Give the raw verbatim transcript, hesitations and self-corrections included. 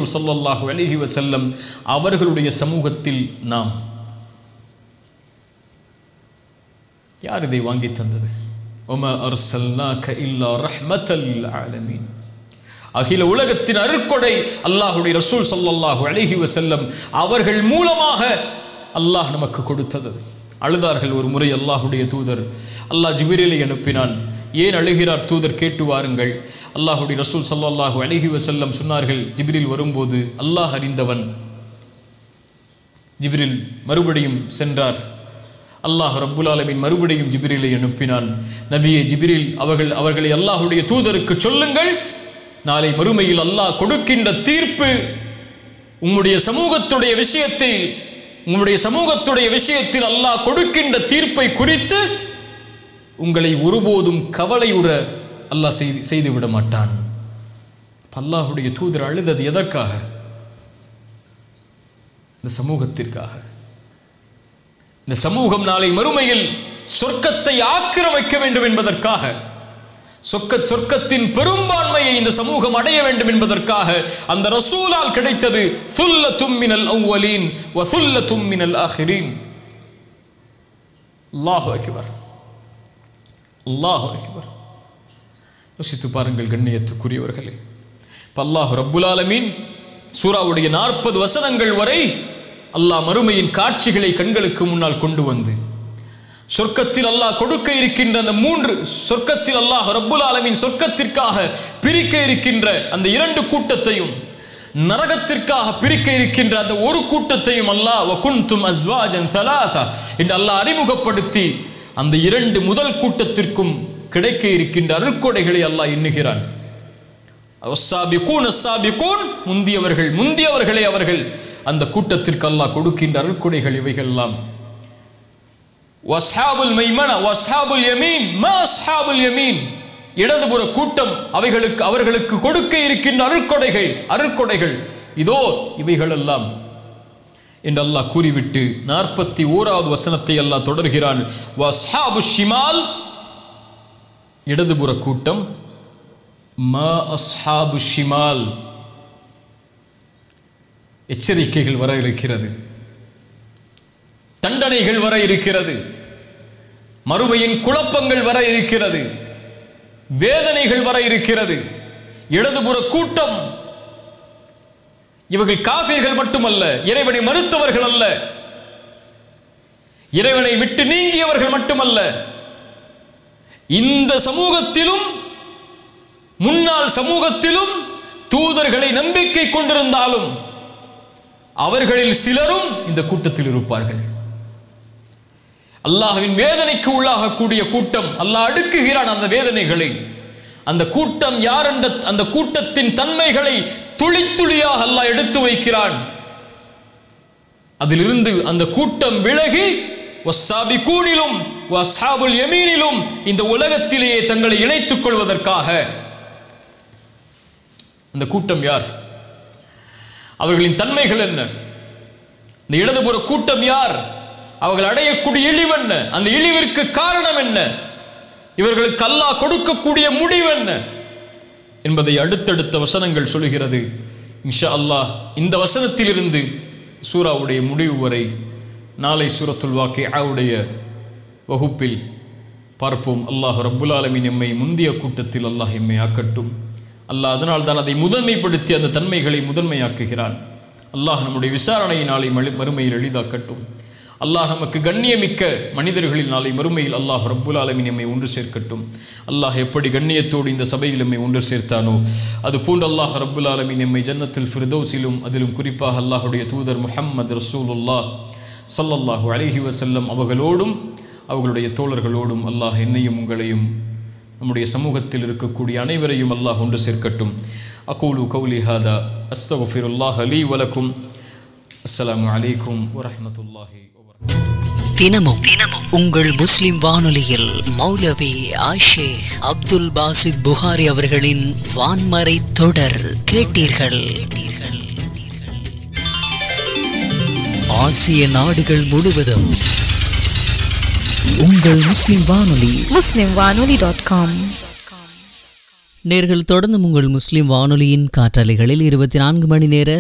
ரசூல் ஸல்லல்லாஹு அலைஹி வஸல்லம் அவர்களுடைய சமூகத்தில் நாம். யார் இதை வாங்கி தந்தது? வமா அர்ஸல்னாக இல்லா ரஹ்மத்தல் லில் ஆலமீன். அகில உலகத்தின் அருட்கொடை அல்லாஹ்வுடைய ரசூல் ஸல்லல்லாஹு அலைஹி வஸல்லம் அவர்கள் மூலமாக அல்லாஹ் நமக்கு கொடுத்தது. அழுதார்கள் ஒரு முறை அல்லாஹ்வுடைய தூதர். அல்லாஹ் ஜிப்ரீலை அனுப்பினான். ஏன் அழுகிறார் தூதர், கேட்டு வாருங்கள். அல்லாஹ்வுடைய ரசூல் ஸல்லல்லாஹு அலைஹி வஸல்லம் சொன்னார்கள், ஜிப்ரீல் வரும்போது அல்லாஹ் அறிந்தவன். ஜிப்ரீல் மறுபடியும் சென்றார். அல்லாஹ் ரப்புல் ஆலமீன் மறுபடியும் ஜிப்ரீலை அனுப்பினான். நபியே ஜிப்ரீல் அவர்கள் அவர்களை அல்லாஹ்வுடைய தூதருக்கு சொல்லுங்கள், நாளை மறுமையில் அல்லாஹ் கொடுக்கின்ற தீர்ப்பு உம்முடைய சமூகத்துடைய விஷயத்தில் உம்முடைய சமூகத்துடைய விஷயத்தில் அல்லாஹ் கொடுக்கின்ற தீர்ப்பை குறித்து உங்களை ஒருபோதும் கவலையுற அல்லாஹ் செய்து செய்து விட மாட்டான். அல்லாஹ்வுடைய தூதர் அழுதது எதற்காக? இந்த சமூகத்திற்காக. இந்த சமூகம் நாளை மறுமையில் சொர்க்கத்தை ஆக்கிரமிக்க வேண்டும் என்பதற்காக, சொக்க சொர்க்கத்தின் பெரும்பான்மையை இந்த சமூகம் அடைய வேண்டும் என்பதற்காக அந்த ரசூலால் கிடைத்தது சுல்லத்தும் மினல் அவ்வலீன் வ சுல்லத்தும் மினல் ஆகிரீன். அல்லாஹு அக்பர், அல்லாஹு அக்பர். யோசித்து பாருங்கள் கண்ணியத்துக்குரியவர்களே. அல்லாஹ் ரப்புல் ஆலமீன் சூராவுடைய நாற்பது வசனங்கள் வரை அல்லாஹ் மறுமையின் காட்சிகளை கண்களுக்கு முன்னால் கொண்டு வந்து சொர்க்கத்தில் அல்லாஹ் கொடுக்க இருக்கின்ற அந்த மூன்று சொர்க்கத்தில் அல்லாஹ் ரப்புல் ஆலமீன் சொர்க்கத்திற்காக பிரிக்க இருக்கின்ற அந்த இரண்டு கூட்டத்தையும், நரகத்திற்காக பிரிக்க இருக்கின்ற அந்த ஒரு கூட்டத்தையும் அல்லாஹ் வகுந்தும் அஸ்வாஜன் ஸலாஸா என்று அல்லாஹ் அறிமுகப்படுத்தி அந்த இரண்டு முதல் கூட்டத்திற்கும் கிடைக்க இருக்கின்ற அருட்கொடைகளை அல்லாஹ் எண்ணுகிறான். அஸ்ஸாபிகூன் அஸ்ஸாபிகூன், முந்தியவர்கள் முந்தியவர்களே அவர்கள். அந்த கூட்டத்திற்கு அல்லாஹ் கொடுக்கின்ற அருட்கொடைகள் இவைகள் எல்லாம். வஸ்ஹாபுல் மைமனா வஸ்ஹாபுல் யமீன் மா அஸ்ஹாபுல் யமீன், இடதுபுற கூட்டம் அவைகளுக்கு அவர்களுக்கு கொடுக்க இருக்கின்ற அருட்கொடைகள் அருட்கொடைகள் இதோ இவைகள் எல்லாம் என்று அல்லாஹ் கூறிவிட்டு நாற்பத்தி ஓராவது வசனத்தை அல்லாஹ் தொடர்கிறான். வஸ்ஹாபு ஷிமால், இடதுபுற கூட்டம். மா அஸ்ஹாபு ஷிமால், எச்சரிக்கைகள் வர இருக்கிறது, தண்டனைகள் வர இருக்கிறது, மறுமையின் குழப்பங்கள் வர இருக்கிறது, வேதனைகள் வர இருக்கிறது. இடதுபுற கூட்டம் இவர்கள் காஃபிர்கள் மட்டுமல்ல, இறைவனை மறுத்தவர்கள் அல்ல, இறைவனை விட்டு நீங்கியவர்கள் மட்டுமல்ல, இந்த சமூகத்திலும் முன்னாள் சமூகத்திலும் தூதர்களை நம்பிக்கை கொண்டிருந்தாலும் அவர்களில் சிலரும் இந்த கூட்டத்தில் இருப்பார்கள். அல்லாஹ்வின் வேதனைக்கு உள்ளாகக்கூடிய கூட்டம். அல்லாஹ் அடுக்குகிறான் அந்த வேதனைகளை. அந்த கூட்டம் யார் என்ற அந்த கூட்டத்தின் தன்மைகளை துளி துளியாக அல்லாஹ் எடுத்து வைக்கிறான். அதிலிருந்து அந்த கூட்டம் விலகி வஸ்ஸாபிகூனிலும் வஸ்ஹாபுல் யமீனிலும் இந்த உலகத்திலேயே தங்களை இணைத்துக் கொள்வதற்காக. அந்த கூட்டம் யார்? அவர்களின் தன்மைகள் என்ன? இந்த இடதுபுற கூட்டம் யார்? அவர்கள் அடையக்கூடிய இழிவு என்ன? அந்த இழிவிற்கு காரணம் என்ன? இவர்களுக்கு அல்லாஹ் கொடுக்கக்கூடிய முடிவு என்ன என்பதை அடுத்தடுத்த வசனங்கள் சொல்கிறது. இன்ஷா அல்லாஹ் இந்த வசனத்திலிருந்து சூராவுடைய முடிவு வரை நாளை சூரத்துல் வாக்கிஆவுடைய வகுப்பில் பார்ப்போம். அல்லாஹ் ரப்புல் ஆலமீன் எம்மை முந்திய கூட்டத்தில் அல்லாஹ் எம்மை ஆக்கட்டும். அல்லாஹ் அதனால் தான் அதை முதன்மைப்படுத்தி அந்த தன்மைகளை முதன்மையாக்குகிறான். அல்லாஹ் நம்முடைய விசாரணையை நாளை மறுமையில் எளிதாக்கட்டும். அல்லாஹ் நமக்கு கண்ணியமிக்க மனிதர்களில் நாளை மறுமையில் அல்லாஹ் ரப்புல் ஆலமீன் எம்மை ஒன்று சேர்க்கட்டும். அல்லாஹ் எப்படி கண்ணியத்தோடு இந்த சபையில் எம்மை ஒன்று சேர்த்தானோ அது போன்று அல்லாஹ் ரப்புல் ஆலமீன் எம்மை ஜன்னத்துல் ஃபிர்தௌஸிலும் அதிலும் குறிப்பாக அல்லாஹுடைய தூதர் முஹம்மது ரசூலுல்லாஹ் ஸல்லல்லாஹு அலைஹி வஸல்லம் அவர்களோடும் அவர்களுடைய தோழர்களோடும் அல்லாஹ் என்னையும் உங்களையும் நம்முடைய சமூகத்தில் இருக்கக்கூடிய அனைவரையும் அல்லாஹ் ஒன்று சேர்க்கட்டும். அகூலு கௌலி ஹாதா அஸ்தக்ஃபிருல்லாஹ லீ வ லக்கும். அஸ்ஸலாமு அலைக்கும் வ ரஹ்மத்துல்லாஹி வ பரகாத்துஹு. தினமும் உங்கள் முஸ்லிம் வானொலியில் மௌலவி ஆஷேக் அப்துல் பாசித் புகாரி அவர்களின் வான்மறை தொடர் கேட்டீர்கள். ஆசிய நாடுகள் முழுவதும் உங்கள் முஸ்லிம் வானொலி முஸ்லிம் வானொலி டாட் காம். நேர்கள் தொடர்ந்து உங்கள் முஸ்லிம் வானொலியின் காற்றலைகளில் இருபத்தி நான்கு மணி நேர